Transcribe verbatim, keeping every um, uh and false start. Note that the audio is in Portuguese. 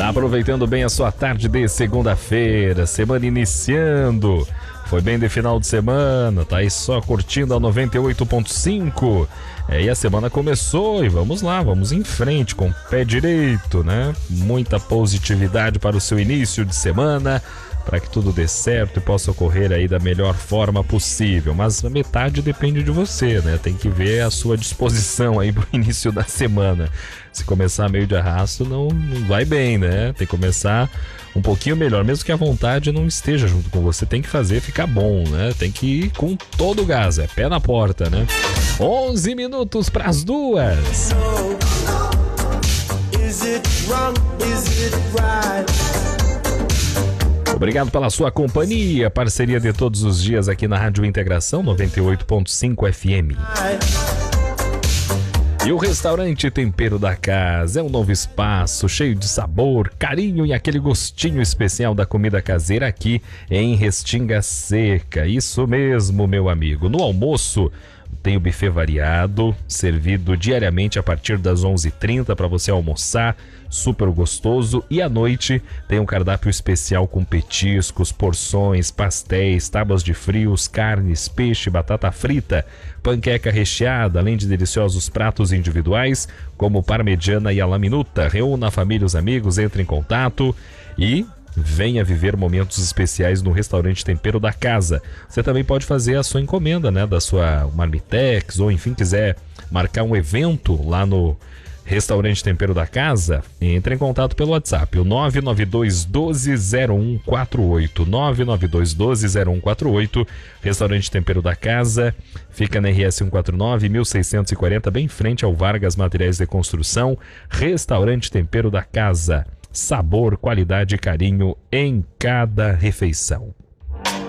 Aproveitando bem a sua tarde de segunda-feira, semana iniciando. Foi bem de final de semana, tá aí só curtindo a noventa e oito ponto cinco. É, e a semana começou e vamos lá, vamos em frente com o pé direito, né? Muita positividade para o seu início de semana, para que tudo dê certo e possa ocorrer aí da melhor forma possível. Mas a metade depende de você, né? Tem que ver a sua disposição aí pro início da semana. Se começar meio de arrasto, não, não vai bem, né? Tem que começar um pouquinho melhor, mesmo que a vontade não esteja junto com você, tem que fazer ficar bom, né? Tem que ir com todo o gás, é pé na porta, né? onze minutos para as duas. Obrigado pela sua companhia, parceria de todos os dias aqui na Rádio Integração noventa e oito ponto cinco F M. E o restaurante Tempero da Casa é um novo espaço cheio de sabor, carinho e aquele gostinho especial da comida caseira aqui em Restinga Seca. Isso mesmo, meu amigo. No almoço tem o buffet variado, servido diariamente a partir das onze e trinta para você almoçar, super gostoso. E à noite tem um cardápio especial com petiscos, porções, pastéis, tábuas de frios, carnes, peixe, batata frita, panqueca recheada, além de deliciosos pratos individuais como parmegiana e a la minuta. Reúna a família e os amigos, entre em contato e venha viver momentos especiais no restaurante Tempero da Casa. Você também pode fazer a sua encomenda, né, da sua marmitex, ou enfim, quiser marcar um evento lá no restaurante Tempero da Casa, entre em contato pelo WhatsApp, o nove nove dois um dois zero um quatro oito, nove nove dois um dois zero um quatro oito. Restaurante Tempero da Casa fica na R S cento e quarenta e nove, mil seiscentos e quarenta, bem em frente ao Vargas Materiais de Construção. Restaurante Tempero da Casa, sabor, qualidade e carinho em cada refeição.